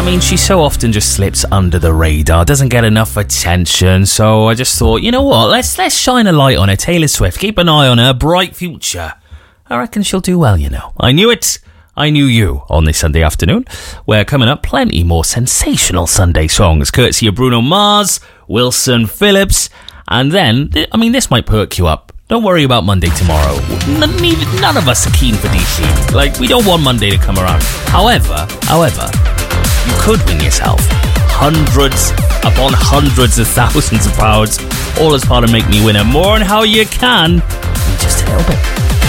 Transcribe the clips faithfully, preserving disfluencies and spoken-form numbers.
mean, she so often just slips under the radar, doesn't get enough attention, so I just thought, you know what, let's let's shine a light on her. Taylor Swift, keep an eye on her, bright future. I reckon she'll do well, you know. I knew it. I knew you on this Sunday afternoon. We're coming up plenty more sensational Sunday songs, courtesy of Bruno Mars, Wilson Phillips, and then, I mean, this might perk you up. Don't worry about Monday tomorrow. None, none of us are keen for D C. Like, we don't want Monday to come around. However, however, you could win yourself hundreds upon hundreds of thousands of pounds, all as part of Make Me Winner. More on how you can in just a little bit.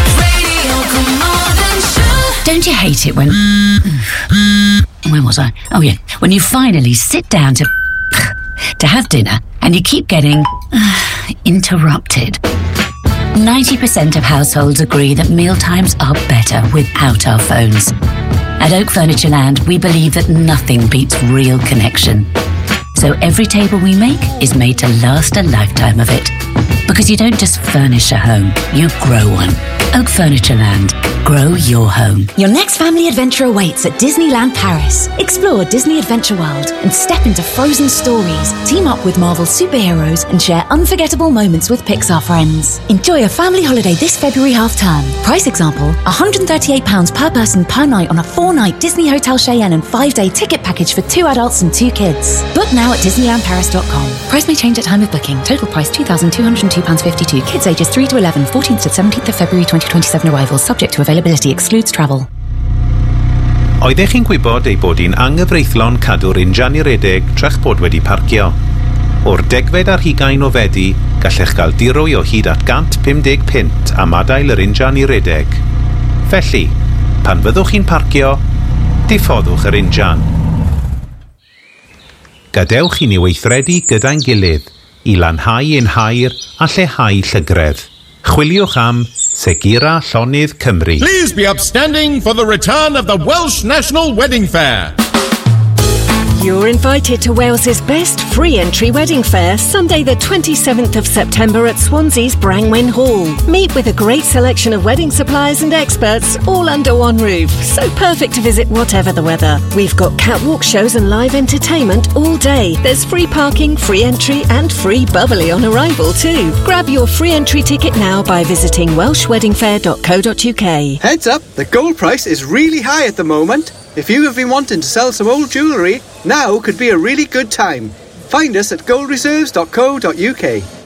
Don't you hate it when... Where was I? Oh, yeah. When you finally sit down to... to have dinner and you keep getting... interrupted. ninety percent of households agree that mealtimes are better without our phones. At Oak Furniture Land, we believe that nothing beats real connection. So every table we make is made to last a lifetime of it. Because you don't just furnish a home, you grow one. Oak Furniture Land. Grow your home. Your next family adventure awaits at Disneyland Paris. Explore Disney Adventure World and step into frozen stories. Team up with Marvel superheroes and share unforgettable moments with Pixar friends. Enjoy a family holiday this February half-term. Price example, one hundred thirty-eight pounds per person per night on a four-night Disney Hotel Cheyenne and five-day ticket package for two adults and two kids. Book now at disneyland paris dot com. Price may change at time of booking. Total price two thousand two hundred two pounds fifty-two. Kids ages three to eleven, fourteenth to seventeenth of February twenty twenty-seven arrivals, subject to availability, excludes travel. Oeddech chi'n gwybod ei bod hi'n anghyfreithlon cadw'r injan i redeg trech bod wedi parcio? O'r degfed ar hugain o fedi, gallech gael dirwy o hyd at gant pumdeg pint am adael yr injan i redeg. Felly, pan fyddwch chi'n parcio, diffoddwch yr injan. Gadewch i ni weithredu gyda'n gilydd i lanhau ein hair a lleihau llygredd. Chwiliwch am Segira Llonydd Cymru. Please be upstanding for the return of the Welsh National Wedding Fair. You're invited to Wales's best free entry wedding fair, Sunday the twenty-seventh of September at Swansea's Brangwyn Hall. Meet with a great selection of wedding suppliers and experts, all under one roof. So perfect to visit whatever the weather. We've got catwalk shows and live entertainment all day. There's free parking, free entry and free bubbly on arrival too. Grab your free entry ticket now by visiting welsh wedding fair dot co dot uk. Heads up, the gold price is really high at the moment. If you have been wanting to sell some old jewellery, now could be a really good time. Find us at gold reserves dot co dot uk.